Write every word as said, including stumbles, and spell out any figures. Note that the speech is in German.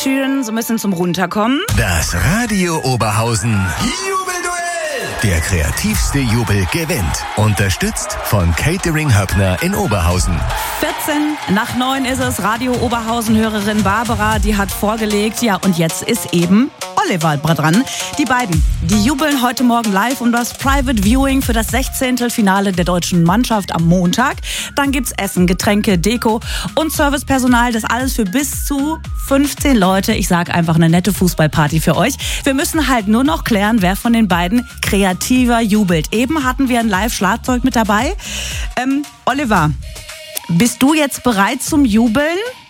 schön so ein bisschen zum Runterkommen. Das Radio Oberhausen Jubelduell. Der kreativste Jubel gewinnt. Unterstützt von Catering Höppner in Oberhausen. vierzehn nach neun ist es. Radio Oberhausen-Hörerin Barbara, die hat vorgelegt. Ja, und jetzt ist eben Oliver dran. Die beiden, die jubeln heute Morgen live um das Private Viewing für das sechzehnte Finale der deutschen Mannschaft am Montag. Dann gibt's Essen, Getränke, Deko und Servicepersonal. Das alles für bis zu fünfzehn Leute. Ich sag einfach eine nette Fußballparty für euch. Wir müssen halt nur noch klären, wer von den beiden kreativer jubelt. Eben hatten wir ein Live-Schlagzeug mit dabei. Ähm, Oliver, bist du jetzt bereit zum Jubeln?